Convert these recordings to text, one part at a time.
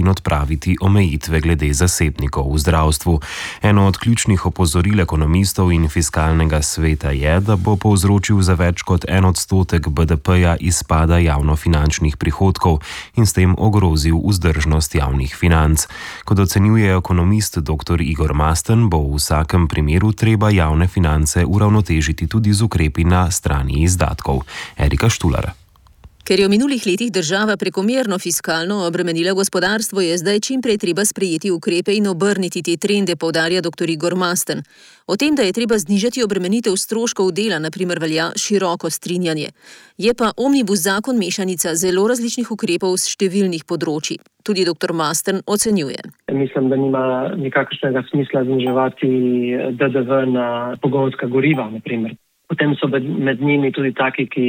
in odpraviti omejitve glede zasebnikov v zdravstvu. Eno od ključnih opozoril ekonomistov in fiskalnega sveta je, da bo povzročil za več kot 1% BDP-ja izpada javnofinančnih prihodkov in s tem ogrozil vzdržnost javnih financ. Kot ocenjuje ekonomist dr. Igor Masten, bo v vsakem primeru treba javne finance uravnotežiti tudi z ukrepi na strani izdatkov. Erika Štular. Ker je v minulih letih država prekomerno fiskalno obremenila gospodarstvo, je zdaj čimprej treba sprejeti ukrepe in obrniti te trende, poudarja dr. Igor Masten. O tem, da je treba znižati obremenitev stroškov dela, na primer velja široko strinjanje. Je pa omnibus zakon mešanica zelo različnih ukrepov z številnih področij. Tudi dr. Masten ocenjuje. Mislim, da nima nikakršnega smisla zniževati DDV na pogonska goriva, na primer. Potem so med njimi tudi taki, ki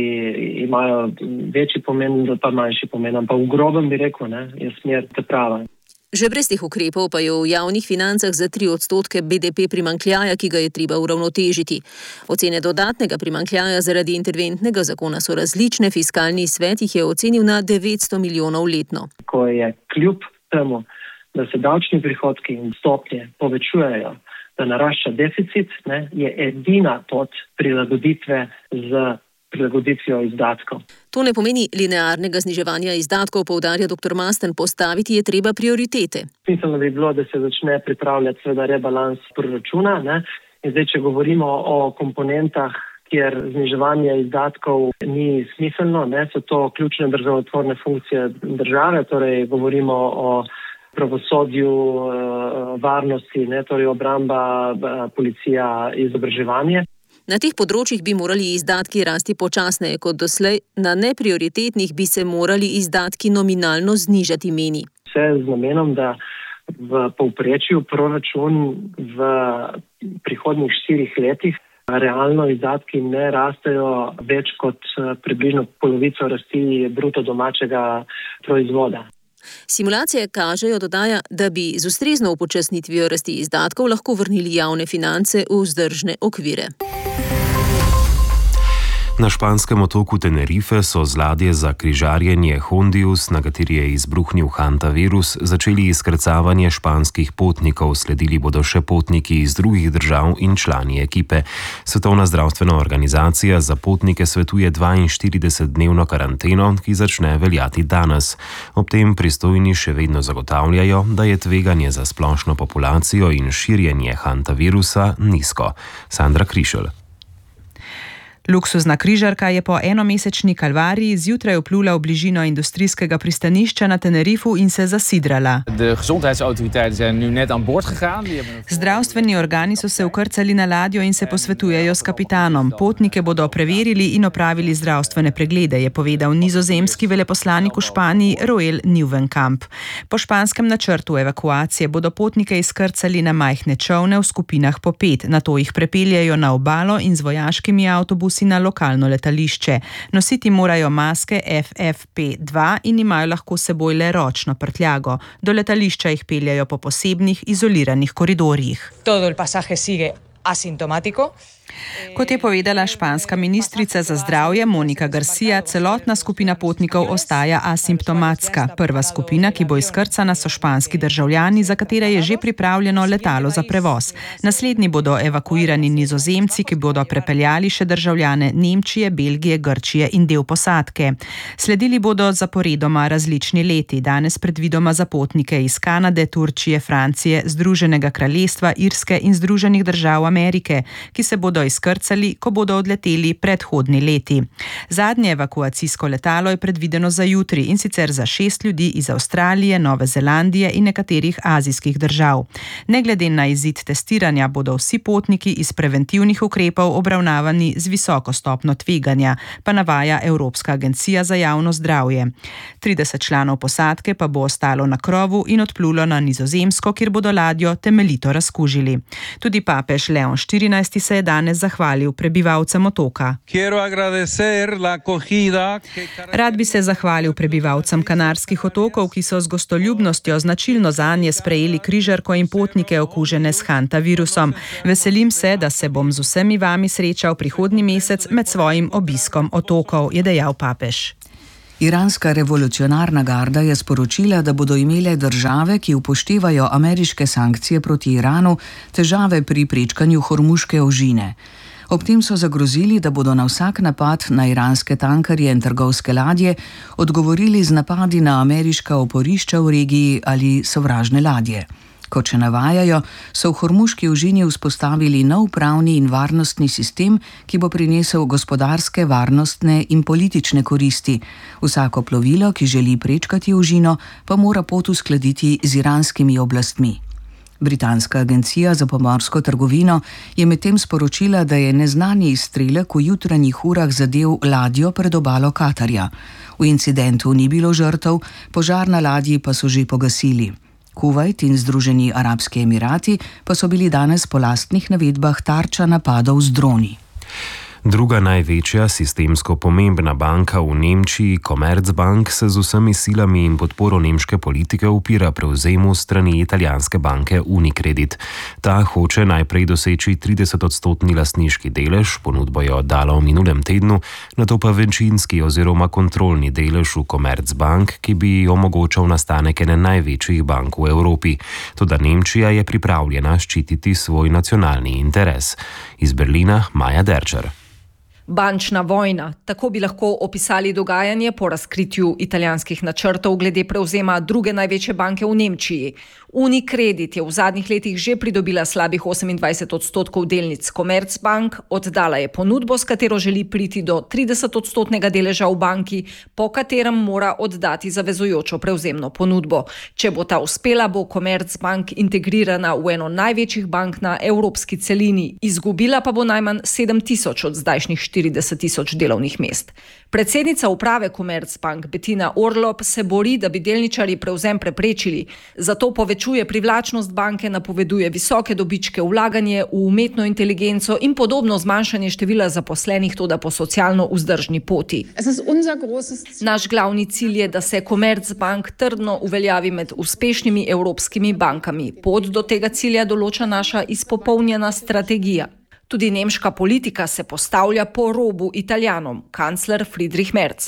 imajo večji pomen, pa manjši pomen. Ampak v grobem bi rekel, je smer ta prava. Že brez teh ukrepov pa je v javnih financah za 3% BDP primanjkljaja, ki ga je treba uravnotežiti. Ocene dodatnega primanjkljaja zaradi interventnega zakona so različne. Fiskalni svet jih je ocenil na 900 milijonov letno. Ko je kljub temu, da se davčni prihodki in stopnje povečujejo, da narašča deficit, je edina pot prilagoditve z prilagoditvijo izdatkov. To ne pomeni linearnega zniževanja izdatkov, poudarja dr. Masten, postaviti je treba prioritete. Smiselno bi bilo, da se začne pripravljati seveda rebalans proračuna. In zdaj, če govorimo o komponentah, kjer zniževanje izdatkov ni smiselno, so to ključne državotvorne funkcije države, torej govorimo o pravosodju, varnosti, torej obramba, policija, izobraževanje. Na teh področjih bi morali izdatki rasti počasneje kot doslej, na neprioritetnih bi se morali izdatki nominalno znižati, meni. Vse z namenom, da v povprečju proračun v prihodnjih 4 letih realno izdatki ne rastejo več kot približno polovico rasti bruto domačega proizvoda. Simulacije kažejo, dodaja, da bi z ustrezno upočasnitvijo rasti izdatkov lahko vrnili javne finance v vzdržne okvire. Na španskem otoku Tenerife so z ladje za križarjenje Hondius, na kateri je izbruhnil hantavirus, začeli izkrcavanje španskih potnikov. Sledili bodo še potniki iz drugih držav in člani ekipe. Svetovna zdravstvena organizacija za potnike svetuje 42-dnevno karanteno, ki začne veljati danes. Ob tem pristojni še vedno zagotavljajo, da je tveganje za splošno populacijo in širjenje hantavirusa nizko. Sandra Krišelj. Luksuzna križarka je po enomesečni kalvariji zjutraj vplula v bližino industrijskega pristanišča na Tenerifu in se zasidrala. Zdravstveni organi so se vkrcali na ladjo in se posvetujejo s kapitanom. Potnike bodo preverili in opravili zdravstvene preglede, je povedal nizozemski veleposlanik v Španiji Roel Nieuwenkamp. Po španskem načrtu evakuacije bodo potnike izkrcali na majhne čolne v skupinah po 5, nato jih prepeljejo na obalo in z vojaškimi avtobusi na lokalno letališče. Nositi morajo maske FFP2 in imajo lahko seboj le ročno prtljago. Do letališča jih peljajo po posebnih izoliranih koridorjih. Todo el pasaje sigue asintomático. Kot je povedala španska ministrica za zdravje Monika Garcia, celotna skupina potnikov ostaja asimptomatska. Prva skupina, ki bo izkrcana, so španski državljani, za katere je že pripravljeno letalo za prevoz. Naslednji bodo evakuirani Nizozemci, ki bodo prepeljali še državljane Nemčije, Belgije, Grčije in del posadke. Sledili bodo zaporedoma različni leti, danes predvidoma za potnike iz Kanade, Turčije, Francije, Združenega kraljestva, Irske in Združenih držav Amerike, ki se bodo izkrcali, ko bodo odleteli predhodni leti. Zadnje evakuacijsko letalo je predvideno za jutri, in sicer za 6 ljudi iz Avstralije, Nove Zelandije in nekaterih azijskih držav. Ne glede na izid testiranja bodo vsi potniki iz preventivnih ukrepov obravnavani z visoko stopnjo tveganja, pa navaja Evropska agencija za javno zdravje. 30 članov posadke pa bo ostalo na krovu in odplulo na Nizozemsko, kjer bodo ladjo temeljito razkužili. Tudi papež Leon XIV se je danes zahvalil prebivalcem otoka. Rad bi se zahvalil prebivalcem Kanarskih otokov, ki so z gostoljubnostjo značilno zanje sprejeli križarko in potnike okužene s hantavirusom. Veselim se, da se bom z vsemi vami srečal prihodnji mesec med svojim obiskom otokov, je dejal papež. Iranska revolucionarna garda je sporočila, da bodo imele države, ki upoštevajo ameriške sankcije proti Iranu, težave pri prečkanju Hormuške ožine. Ob tem so zagrozili, da bodo na vsak napad na iranske tankerje in trgovske ladje odgovorili z napadi na ameriška oporišča v regiji ali sovražne ladje. Kot še navajajo, so v Hormuški ožini vzpostavili nov pravni in varnostni sistem, ki bo prinesel gospodarske, varnostne in politične koristi. Vsako plovilo, ki želi prečkati ožino, pa mora pot uskladiti z iranskimi oblastmi. Britanska agencija za pomorsko trgovino je medtem sporočila, da je neznani izstrelek v jutranjih urah zadel ladjo pred obalo Katarja. V incidentu ni bilo žrtev, požar na ladji pa so že pogasili. Kuvajt in Združeni arabski emirati pa so bili danes po lastnih navedbah tarča napadov z droni. Druga največja sistemsko pomembna banka v Nemčiji, Commerzbank, se z vsemi silami in podporo nemške politike upira prevzemu strani italijanske banke Unicredit. Ta hoče najprej doseči 30-odstotni lastniški delež, ponudbo je oddala v minulem tednu, nato pa večinski oziroma kontrolni delež v Commerzbank, ki bi omogočal nastanek ene največjih bank v Evropi. Toda Nemčija je pripravljena ščititi svoj nacionalni interes. Iz Berlina Maja Derčer. Bančna vojna, tako bi lahko opisali dogajanje po razkritju italijanskih načrtov glede prevzema druge največje banke v Nemčiji. Unicredit je v zadnjih letih že pridobila slabih 28% delnic Commerzbank, oddala je ponudbo, s katero želi priti do 30-odstotnega deleža v banki, po katerem mora oddati zavezujočo prevzemno ponudbo. Če bo ta uspela, bo Commerzbank integrirana v eno največjih bank na evropski celini, izgubila pa bo najmanj 7.000 od zdajšnjih 40.000 delovnih mest. Predsednica uprave Commerzbank Bettina Orlob se bori, da bi delničarji prevzem preprečili, zato povečuje privlačnost banke, napoveduje visoke dobičke, vlaganje v umetno inteligenco in podobno zmanjšanje števila zaposlenih, toda po socialno vzdržni poti. Naš glavni cilj je, da se Commerzbank trdno uveljavi med uspešnimi evropskimi bankami. Pot do tega cilja določa naša izpopolnjena strategija. Tudi nemška politika se postavlja po robu Italijanom, kancler Friedrich Merz.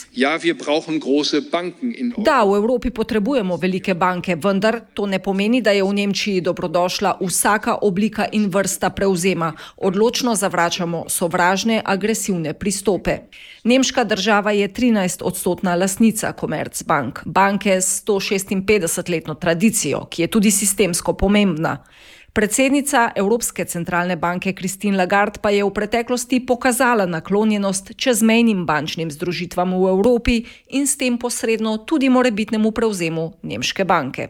Da, v Evropi potrebujemo velike banke, vendar to ne pomeni, da je v Nemčiji dobrodošla vsaka oblika in vrsta prevzema. Odločno zavračamo sovražne, agresivne pristope. Nemška država je 13-odstotna lastnica Commerzbank, banke s 156-letno tradicijo, ki je tudi sistemsko pomembna. Predsednica Evropske centralne banke Christine Lagarde pa je v preteklosti pokazala naklonjenost čezmejnim bančnim združitvam v Evropi in s tem posredno tudi morebitnemu prevzemu nemške banke.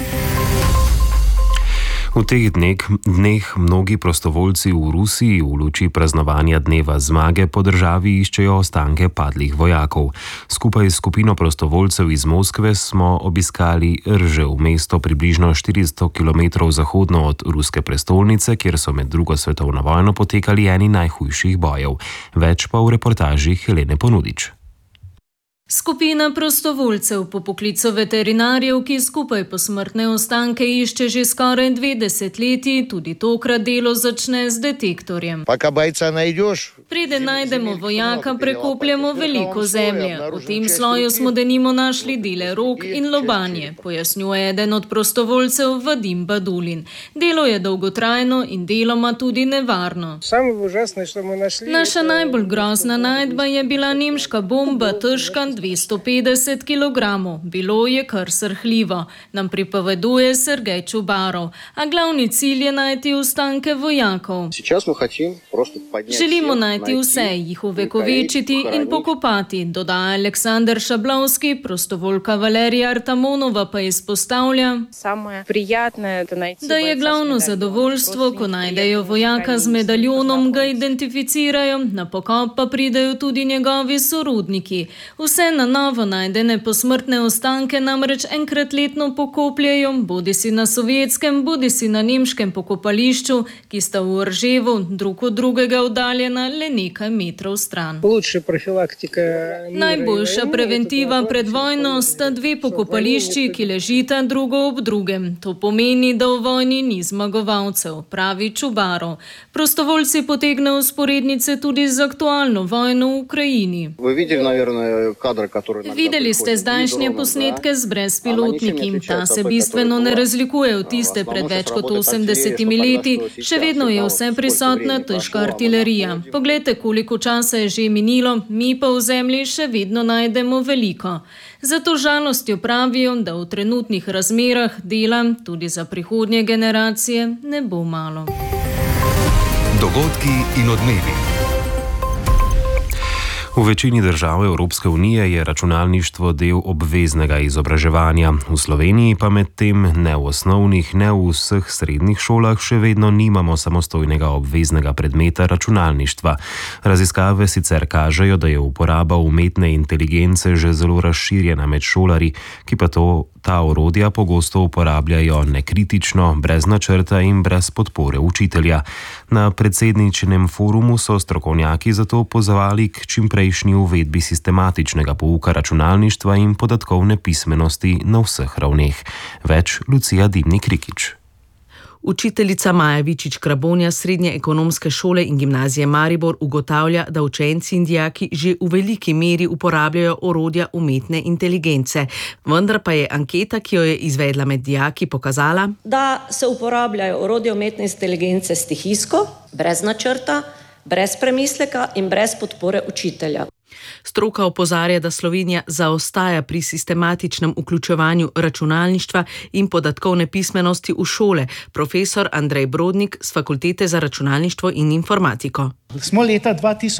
V teh dneh mnogi prostovoljci v Rusiji v luči praznovanja dneva zmage po državi iščejo ostanke padlih vojakov. Skupaj s skupino prostovoljcev iz Moskve smo obiskali Ržev, mesto približno 400 km zahodno od ruske prestolnice, kjer so med drugo svetovno vojno potekali eni najhujših bojev. Več pa v reportaži Helene Ponudič. Skupina prostovoljcev po poklicu veterinarjev, ki skupaj posmrtne ostanke išče že skoraj 2 desetletji, tudi tokrat delo začne z detektorjem. Preden najdemo vojaka, prekopljamo veliko zemlje. V tem sloju smo denimo našli dele rok in lobanje, pojasnjuje eden od prostovoljcev Vadim Badulin. Delo je dolgotrajno in deloma tudi nevarno. Naša najbolj grozna najdba je bila nemška bomba, težka 250 kg. Bilo je kar srhljivo, nam pripoveduje Sergej Čubarov, a glavni cilj je najti ostanke vojakov. Želimo najti vse, jih uvekovečiti in pokopati, dodaja Aleksandar Šablovski, prostovoljka Valerija Artamonova pa izpostavlja, da je glavno zadovoljstvo, ko najdejo vojaka z medaljonom, ga identificirajo, na pokop pa pridejo tudi njegovi sorodniki. Vse na novo najdene posmrtne ostanke namreč enkrat letno pokopljajo, bodisi na sovjetskem, bodisi na nemškem pokopališču, ki sta v Rževu drug od drugega oddaljena le nekaj metrov stran. Najboljša preventiva pred vojno sta 2 pokopališči, ki ležita drugo ob drugem. To pomeni, da v vojni ni zmagovalcev, pravi Čubarov. Prostovoljci potegnejo vzporednice tudi z aktualno vojno v Ukrajini. Videli ste zdajšnje posnetke z brezpilotniki. Ta se bistveno ne razlikuje od tiste pred več kot 80 leti. Še vedno je vse prisotna težka artilerija. Poglejte, koliko časa je že minilo, mi pa v zemlji še vedno najdemo veliko. Zato žalostjo pravijo, da v trenutnih razmerah dela tudi za prihodnje generacije ne bo malo. Dogodki in odmevi. V večini držav Evropske unije je računalništvo del obveznega izobraževanja. V Sloveniji pa medtem ne v osnovnih, ne v vseh srednjih šolah še vedno nimamo samostojnega obveznega predmeta računalništva. Raziskave sicer kažejo, da je uporaba umetne inteligence že zelo razširjena med šolarji, ki pa ta orodja pogosto uporabljajo nekritično, brez načrta in brez podpore učitelja. Na predsedničinem forumu so strokovnjaki zato pozvali k čimprejšnji uvedbi sistematičnega pouka računalništva in podatkovne pismenosti na vseh ravneh. Več Lucija Dimnik-Rikič. Učiteljica Maja Vičič-Krabonja Srednje ekonomske šole in gimnazije Maribor ugotavlja, da učenci in dijaki že v veliki meri uporabljajo orodja umetne inteligence. Vendar pa je anketa, ki jo je izvedla med dijaki, pokazala, da se uporabljajo orodja umetne inteligence stihijsko, brez načrta, brez premisleka in brez podpore učitelja. Stroka opozarja, da Slovenija zaostaja pri sistematičnem vključevanju računalništva in podatkovne pismenosti v šole. Profesor Andrej Brodnik z Fakultete za računalništvo in informatiko. Smo leta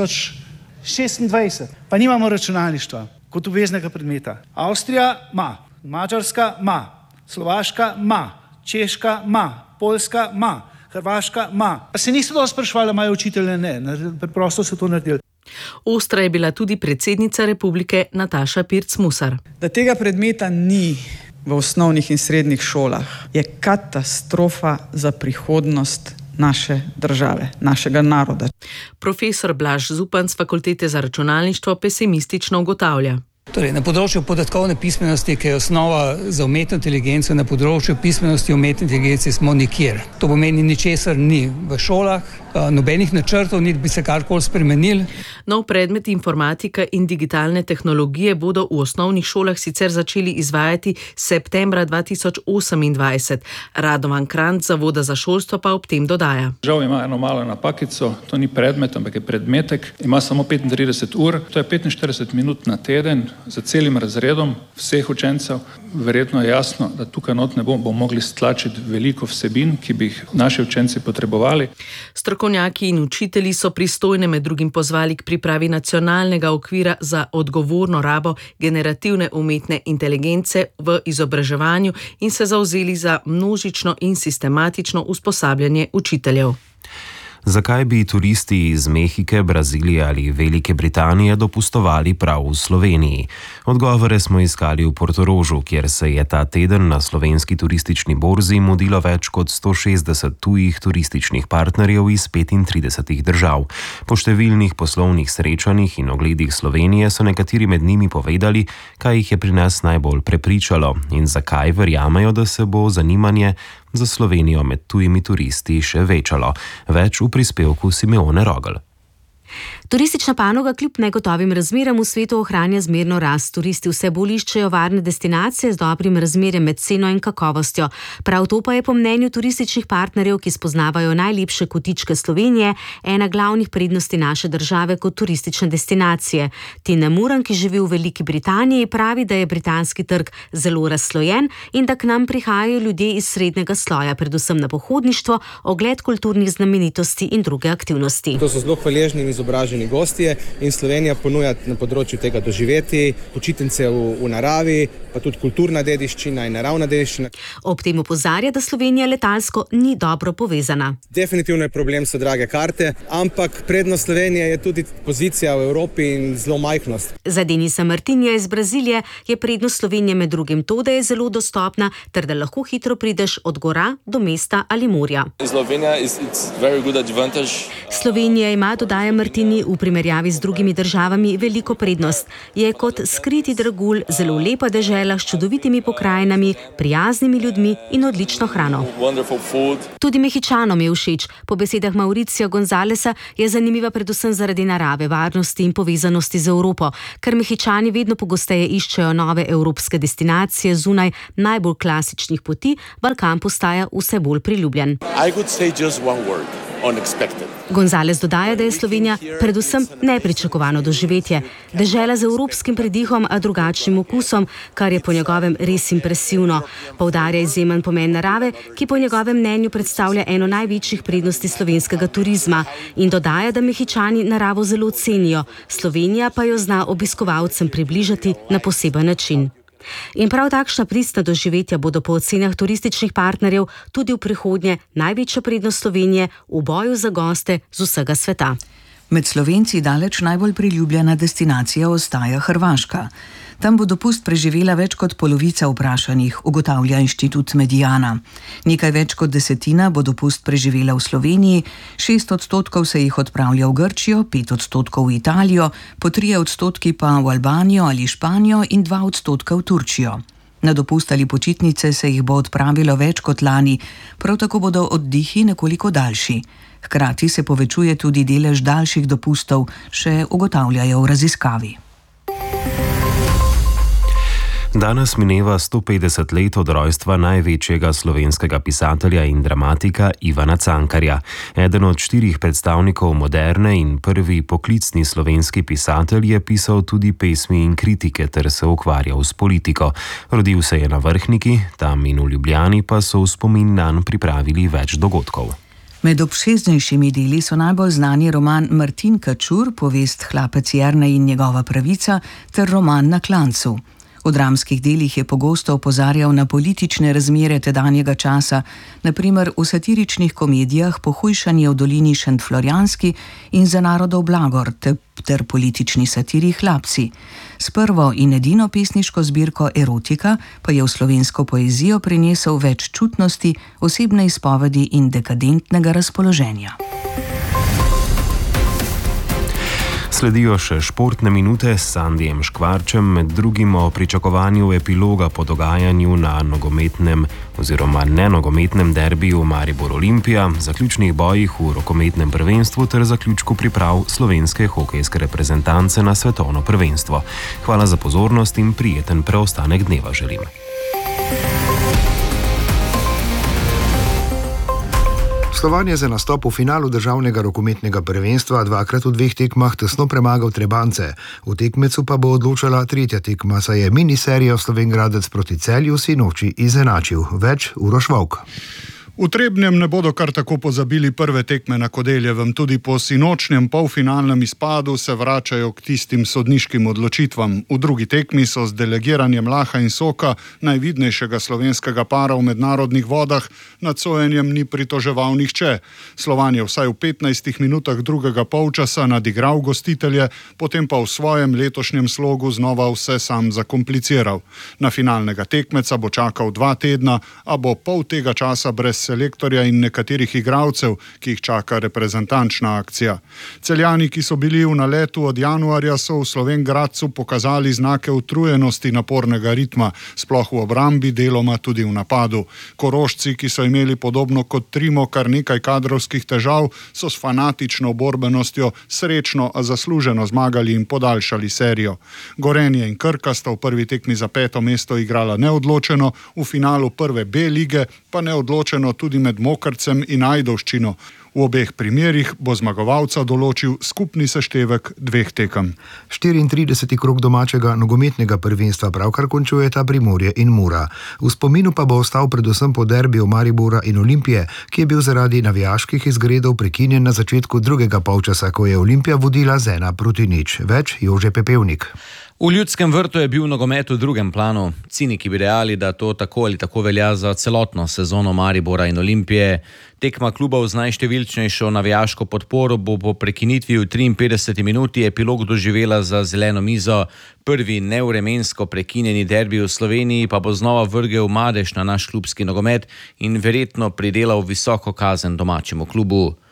2026, pa nimamo računalništva kot obveznega predmeta. Avstrija ima, Madžarska ima, Slovaška ima, Češka ima, Poljska ima, Hrvaška ima. Pa se niso dosti sprašvali, imajo učitelje, ne, preprosto so to naredili. Ostra je bila tudi predsednica republike Nataša Pirc-Musar. Da tega predmeta ni v osnovnih in srednjih šolah, je katastrofa za prihodnost naše države, našega naroda. Profesor Blaž Zupan z Fakultete za računalništvo pesimistično ugotavlja. Torej, na področju podatkovne pismenosti, ki je osnova za umetno inteligenco, na področju pismenosti umetne inteligence smo nikjer. To pomeni, ničesar ni v šolah, nobenih načrtov, ni bi se karkoli spremenili. Nov predmet informatika in digitalne tehnologije bodo v osnovnih šolah sicer začeli izvajati septembra 2028. Radovan Krant z Zavoda za šolstvo pa ob tem dodaja. Žal ima eno malo napakico, to ni predmet, ampak je predmetek. Ima samo 35 ur, to je 45 minut na teden za celim razredom vseh učencev. Verjetno je jasno, da tukaj not ne bomo mogli stlačiti veliko vsebin, ki bi jih naši učenci potrebovali. Strokovnjaki in učitelji so pristojne med drugim pozvali k pripravi nacionalnega okvira za odgovorno rabo generativne umetne inteligence v izobraževanju in se zavzeli za množično in sistematično usposabljanje učiteljev. Zakaj bi turisti iz Mehike, Brazilije ali Velike Britanije dopustovali prav v Sloveniji? Odgovore smo iskali v Portorožu, kjer se je ta teden na slovenski turistični borzi mudilo več kot 160 tujih turističnih partnerjev iz 35 držav. Po številnih poslovnih srečanjih in ogledih Slovenije so nekateri med njimi povedali, kaj jih je pri nas najbolj prepričalo in zakaj verjamejo, da se bo zanimanje za Slovenijo med tujimi turisti še večalo. Več v prispevku Simeone Rogel. Turistična panoga kljub negotovim razmeram v svetu ohranja zmerno rast. Turisti vse bolj iščejo varne destinacije z dobrim razmerjem med ceno in kakovostjo. Prav to pa je po mnenju turističnih partnerjev, ki spoznavajo najlepše kotičke Slovenije, ena glavnih prednosti naše države kot turistične destinacije. Tina Muran, ki živi v Veliki Britaniji, pravi, da je britanski trg zelo razslojen in da k nam prihajajo ljudje iz srednjega sloja, predvsem na pohodništvo, ogled kulturnih znamenitosti in druge aktivnosti. To so zelo hvaležni in izobraženi gostje in Slovenija ponuja na področju tega doživeti, počitnice v naravi, pa tudi kulturna dediščina in naravna dediščina. Ob tem opozarja, da Slovenija letalsko ni dobro povezana. Definitivno je problem, so drage karte, ampak prednost Slovenije je tudi pozicija v Evropi in zelo majhnost. Za Denisa Martinja iz Brazilije je prednost Slovenije med drugim to, da je zelo dostopna ter da lahko hitro prideš od gora do mesta ali morja. Slovenija ima, dodaja Martini, v primerjavi z drugimi državami veliko prednost. Je kot skriti dragulj zelo lepa dežela s čudovitimi pokrajinami, prijaznimi ljudmi in odlično hrano. Tudi Mehičanom je všeč. Po besedah Mauricija Gonzalesa je zanimiva predvsem zaradi narave, varnosti in povezanosti z Evropo, ker Mehičani vedno pogosteje iščejo nove evropske destinacije zunaj najbolj klasičnih poti, Balkan postaja vse bolj priljubljen. Gonzales dodaja, da je Slovenija predvsem nepričakovano doživetje. Dežela z evropskim pridihom, a drugačnim okusom, kar je po njegovem res impresivno. Poudarja izjemen pomen narave, ki po njegovem mnenju predstavlja eno največjih prednosti slovenskega turizma. In dodaja, da Mehičani naravo zelo cenijo, Slovenija pa jo zna obiskovalcem približati na poseben način. In prav takšna pristna doživetja bodo po ocenah turističnih partnerjev tudi v prihodnje največja prednost Slovenije v boju za goste z vsega sveta. Med Slovenci daleč najbolj priljubljena destinacija ostaja Hrvaška. Tam bo dopust preživela več kot polovica vprašanih, ugotavlja inštitut Mediana. Nekaj več kot desetina bo dopust preživela v Sloveniji, 6% se jih odpravlja v Grčijo, 5% v Italijo, po 3% pa v Albanijo ali Španijo in 2% v Turčijo. Na dopust ali počitnice se jih bo odpravilo več kot lani, prav tako bodo oddihi nekoliko daljši. Hkrati se povečuje tudi delež daljših dopustov, še ugotavljajo v raziskavi. Danes mineva 150 let od rojstva največjega slovenskega pisatelja in dramatika Ivana Cankarja. Eden od 4 predstavnikov moderne in prvi poklicni slovenski pisatelj je pisal tudi pesmi in kritike ter se ukvarjal s politiko. Rodil se je na Vrhniki, tam in v Ljubljani pa so v spomin nanj pripravili več dogodkov. Med obširnejšimi deli so najbolj znani roman Martin Kačur, povest Hlapec Jernej in njegova pravica ter roman Na klancu. V dramskih delih je pogosto opozarjal na politične razmere tedanjega časa, na primer v satiričnih komedijah Pohujšanje v dolini Šentflorjanski in Za narodov blagor ter politični satiri Hlapci. S prvo in edino pesniško zbirko Erotika pa je v slovensko poezijo prinesel več čutnosti, osebne izpovedi in dekadentnega razpoloženja. Sledijo še športne minute s Sandijem Škvarčem, med drugim o pričakovanju epiloga po dogajanju na nogometnem oziroma nenogometnem derbiju Maribor-Olimpija, zaključnih bojih v rokometnem prvenstvu ter zaključku priprav slovenske hokejske reprezentance na svetovno prvenstvo. Hvala za pozornost in prijeten preostanek dneva želim. Slovan je za nastop v finalu državnega rokometnega prvenstva dvakrat v 2 tekmah tesno premagal Trebance. V tekmecu pa bo odločala 3. tekma, saj je miniserijo Slovenj Gradec proti Celju sinoči izenačil. Več Uroš Vovk. V Trebnjem ne bodo kar tako pozabili prve tekme na Kodeljevem. Tudi po sinočnjem polfinalnem izpadu se vračajo k tistim sodniškim odločitvam. V drugi tekmi so z delegiranjem Laha in Soka, najvidnejšega slovenskega para v mednarodnih vodah, nad sojenjem ni pritoževal nihče. Slovan je vsaj v 15 minutah drugega polčasa nadigral gostitelje, potem pa v svojem letošnjem slogu znova vse sam zakompliciral. Na finalnega tekmeca bo čakal 2 tedna, a bo pol tega časa brez selektorja in nekaterih igralcev, ki jih čaka reprezentančna akcija. Celjani, ki so bili v naletu od januarja, so v Slovenj Gradcu pokazali znake utrujenosti napornega ritma, sploh v obrambi, deloma tudi v napadu. Korošci, ki so imeli podobno kot Trimo kar nekaj kadrovskih težav, so s fanatično borbenostjo srečno, a zasluženo zmagali in podaljšali serijo. Gorenje in Krka sta v prvi tekmi za 5. mesto igrala neodločeno, v finalu prve B lige pa neodločeno tudi med Mokrcem in Ajdovščino. V obeh primerih bo zmagovalca določil skupni seštevek 2 tekem. 34. krog domačega nogometnega prvenstva pravkar končujeta Primorje in Mura. V spominu pa bo ostal predvsem po derbiju Maribora in Olimpije, ki je bil zaradi navijaških izgredov prekinjen na začetku drugega polčasa, ko je Olimpija vodila z 1-0. Več Jože Pepevnik. V Ljudskem vrtu je bil nogomet v drugem planu. Ciniki bi dejali, da to tako ali tako velja za celotno sezono Maribora in Olimpije. Tekma klubov z najštevilčnejšo navijaško podporo bo po prekinitvi v 53. minuti epilog doživela za zeleno mizo. Prvi nevremensko prekinjeni derbi v Sloveniji pa bo znova vrgel madež na naš klubski nogomet in verjetno pridelal visoko kazen domačemu klubu.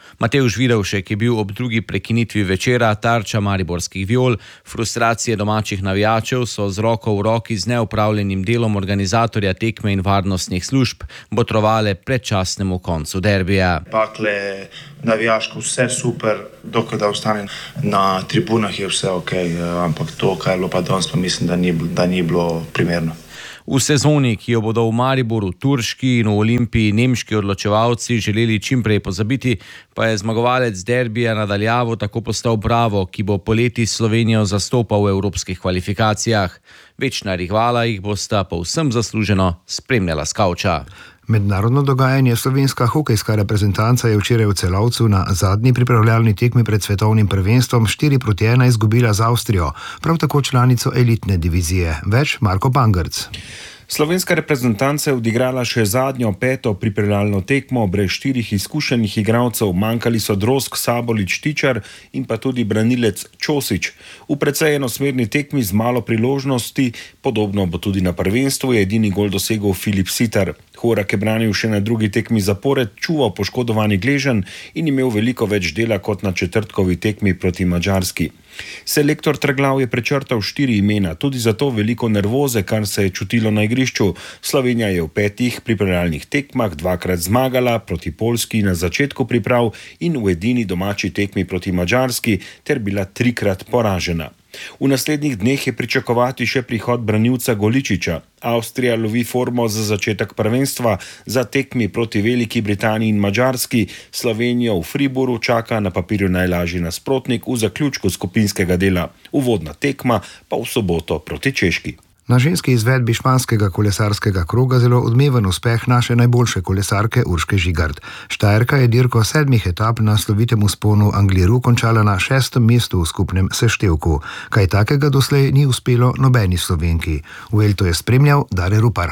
Matevž Vidovšek je bil ob drugi prekinitvi večera tarča mariborskih viol, frustracije domačih navijačev so z roko v roki z neupravljenim delom organizatorja tekme in varnostnih služb botrovale predčasnemu koncu derbija. Pakle, navijaško vse super, dokler da ostane na tribunah je vse ok, ampak to, kaj je bilo pa danes, pa mislim, da ni bilo primerno. V sezoni, ki jo bodo v Mariboru turški in v Olimpiji nemški odločevalci želeli čimprej pozabiti, pa je zmagovalec derbija nadaljavo tako postal Bravo, ki bo poleti Slovenijo zastopal v evropskih kvalifikacijah. Večna rivala jih bosta povsem zasluženo spremljala s kavča. Mednarodno dogajanje slovenska hokejska reprezentanca je včeraj v Celovcu na zadnji pripravljalni tekmi pred svetovnim prvenstvom 4-1 izgubila z Avstrijo, prav tako članico elitne divizije. Več Marko Pangrc. Slovenska reprezentanca je odigrala še zadnjo peto pripravljalno tekmo brez 4 izkušenih igralcev, manjkali so Drozg, Sabolič, Tičar in pa tudi branilec Čosič. V precej enosmerni tekmi z malo priložnosti, podobno bo tudi na prvenstvu, je edini gol dosegel Filip Sitar. Horak je branil še na drugi tekmi zapored, čuval poškodovani Gležan in imel veliko več dela kot na četrtkovi tekmi proti Madžarski. Selektor Trglav je prečrtal 4 imena, tudi zato veliko nervoze, kar se je čutilo na igrišču. Slovenija je v 5 pripravljalnih tekmah 2-krat zmagala, proti Poljski na začetku priprav in v edini domači tekmi proti Madžarski ter bila 3-krat poražena. V naslednjih dneh je pričakovati še prihod branilca Goličiča. Avstrija lovi formo za začetek prvenstva, za tekmi proti Veliki Britaniji in Madžarski. Slovenijo v Fribourgu čaka na papirju najlažji nasprotnik v zaključku skupinskega dela. Uvodna tekma pa v soboto proti Češki. Na ženski izvedbi španskega kolesarskega kroga zelo odmeven uspeh naše najboljše kolesarke Urške Žigart. Štajerka je dirko 7 etap na slovitem vzponu Angliru končala na 6. mestu v skupnem seštevku. Kaj takega doslej ni uspelo nobeni Slovenki. Vuelto je spremljal Dare Rupar.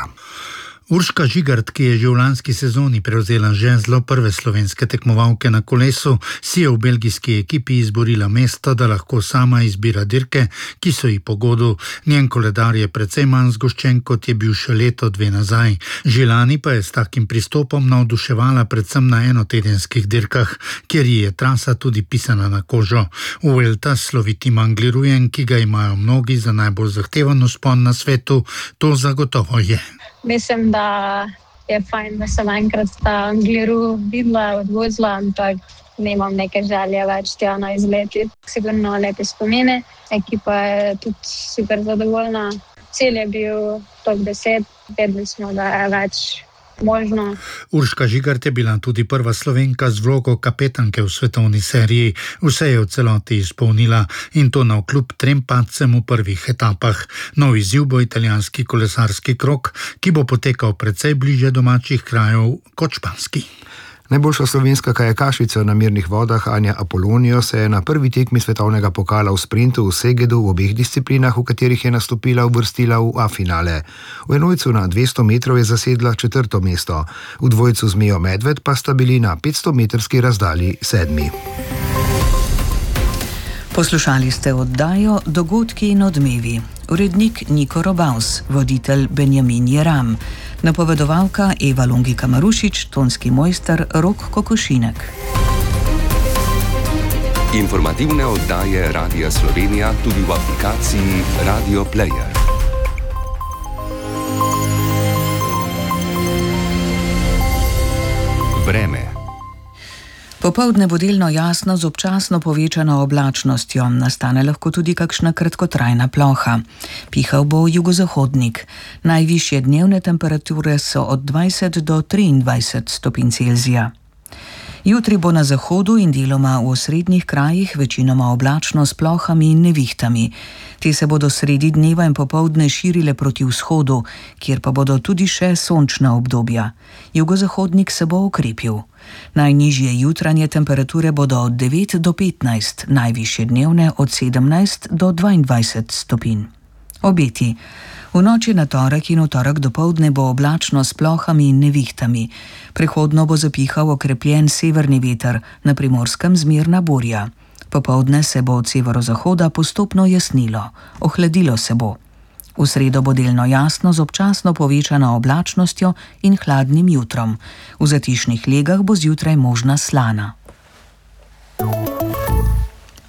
Urška Žigart, ki je že v lanski sezoni prevzela žezlo prve slovenske tekmovalke na kolesu, si je v belgijski ekipi izborila mesto, da lahko sama izbira dirke, ki so ji po godu. Njen koledar je precej manj zgoščen, kot je bil še leto, 2 nazaj. Že lani pa je s takim pristopom navduševala predvsem na enotedenskih dirkah, kjer ji je trasa tudi pisana na kožo. Vuelta s slovitim Anglirujem, ki ga imajo mnogi za najbolj zahteven vzpon na svetu, to zagotovo je. Mislim, da je fajn, da sem enkrat ta Angliru videla, odvozila, ampak nemam neke želje več tja na izleti. Sigurno lepe spomine, ekipa je tudi super zadovoljna. Cilj je bil top 10, vedeli smo, da je več možno. Urška Žigart je bila tudi prva Slovenka z vlogo kapetanke v svetovni seriji. Vse je v celoti izpolnila in to navkljub 3 padcem v prvih etapah. Nov izziv bo italijanski kolesarski krog, ki bo potekal precej bliže domačih krajev kot španski. Najboljša slovenska kajakašica na mirnih vodah Anja Apolonijo se je na prvi tekmi svetovnega pokala v sprintu v Segedu v obeh disciplinah, v katerih je nastopila, uvrstila v A-finale. V enojcu na 200 metrov je zasedla 4. mesto. V dvojcu z Mijo Medved pa sta bili na 500-metrski razdalji 7. Poslušali ste oddajo Dogodki in odmevi. Urednik Niko Robaus, voditelj Benjamin Jeram, napovedovalka Eva Longika Marušič, tonski mojster Rok Kokošinek. Informativne oddaje Radia Slovenija tudi v aplikaciji Radio Player. Vreme. Popoldne bo delno jasno z občasno povečano oblačnostjo, nastane lahko tudi kakšna kratkotrajna ploha. Pihal bo jugozahodnik. Najvišje dnevne temperature so od 20 do 23 stopinj Celzija. Jutri bo na zahodu in deloma v osrednjih krajih večinoma oblačno s plohami in nevihtami. Te se bodo sredi dneva in popoldne širile proti vzhodu, kjer pa bodo tudi še sončna obdobja. Jugozahodnik se bo okrepil. Najnižje jutranje temperature bodo od 9 do 15, najvišje dnevne od 17 do 22 stopinj. Obeti. V noči na torek in v torek dopoldne bo oblačno s plohami in nevihtami. Prehodno bo zapihal okrepljen severni veter, na Primorskem zmerna burja. Popoldne se bo od severozahoda postopno jasnilo, ohladilo se bo. V sredo bo delno jasno z občasno povečano oblačnostjo in hladnim jutrom. V zatišnih legah bo zjutraj možna slana.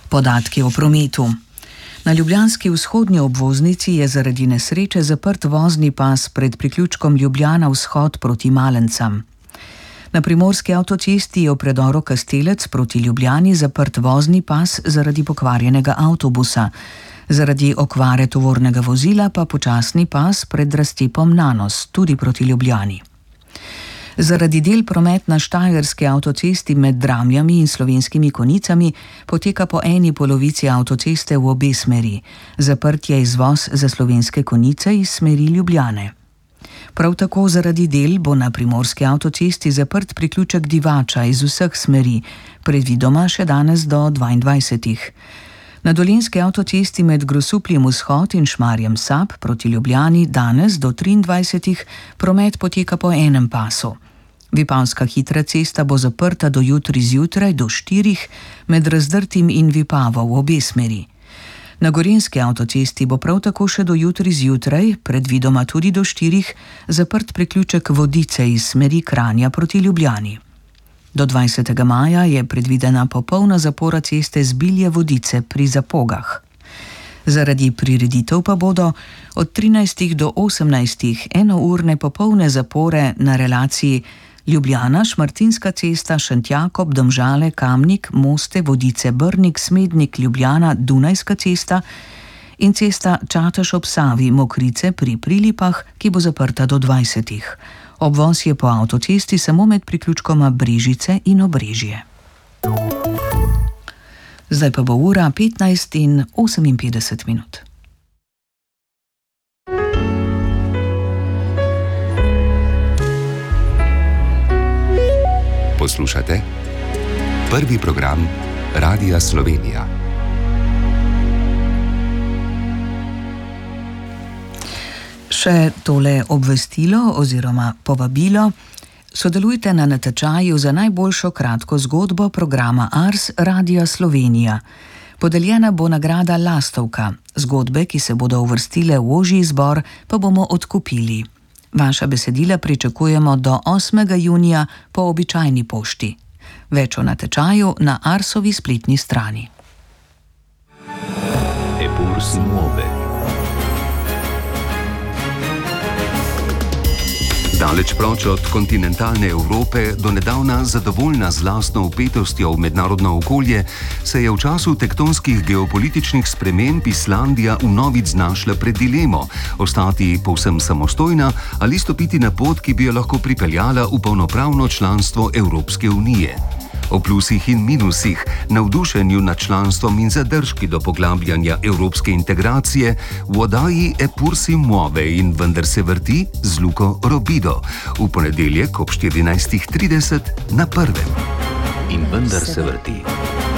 Podatki o prometu. Na ljubljanski vzhodnji obvoznici je zaradi nesreče zaprt vozni pas pred priključkom Ljubljana vzhod proti Malencam. Na primorski avtocesti je v predoru Kastelec proti Ljubljani zaprt vozni pas zaradi pokvarjenega avtobusa. Zaradi okvare tovornega vozila pa počasni pas pred raztepom Nanos, tudi proti Ljubljani. Zaradi del promet na štajerski avtocesti med Dramljami in Slovenskimi Konicami poteka po eni polovici avtoceste v obe smeri. Zaprt je izvoz za Slovenske Konice iz smeri Ljubljane. Prav tako zaradi del bo na primorski avtocesti zaprt priključek Divača iz vseh smeri, predvidoma še danes do 22. Na dolenjski avtocesti med Grosupljem vzhod in Šmarjem Sap proti Ljubljani danes do 23. promet poteka po enem pasu. Vipavska hitra cesta bo zaprta do jutri zjutraj do 4 med Razdrtim in Vipavo v obe smeri. Na gorenjski avtocesti bo prav tako še do jutri zjutraj, predvidoma tudi do 4, zaprt priključek Vodice iz smeri Kranja proti Ljubljani. Do 20. maja je predvidena popolna zapora ceste Zbilje-Vodice pri Zapogah. Zaradi prireditev pa bodo od 13. do 18. enourne popolne zapore na relaciji Ljubljana, Šmartinska cesta, Šentjakob, Domžale, Kamnik, Moste, Vodice, Brnik, Smednik, Ljubljana, Dunajska cesta in cesta Čatež ob Savi, Mokrice pri Prilipah, ki bo zaprta do 20. Obvoz je po avtocesti samo med priključkoma Brežice in Obrežje. Zdaj pa bo ura 15:58. Poslušate prvi program Radia Slovenija. Še tole obvestilo oziroma povabilo. Sodelujte na natečaju za najboljšo kratko zgodbo programa Ars Radia Slovenija. Podeljena bo nagrada Lastovka. Zgodbe, ki se bodo uvrstile v ožji izbor, pa bomo odkupili. Vaša besedila pričakujemo do 8. junija po običajni pošti. Več o natečaju na Arsovi spletni strani. Eppur si muove. Daleč proč od kontinentalne Evrope, donedavna zadovoljna z lastno vpetostjo v mednarodno okolje, se je v času tektonskih geopolitičnih sprememb Islandija vnovič znašla pred dilemo: ostati povsem samostojna ali stopiti na pot, ki bi jo lahko pripeljala v polnopravno članstvo Evropske unije. O plusih in minusih, navdušenju nad članstvom in zadržki do poglabljanja evropske integracije v oddaji Eppur si muove in vendar se vrti z Luko Robido v ponedeljek ob 14:30 na Prvem. In vendar se vrti.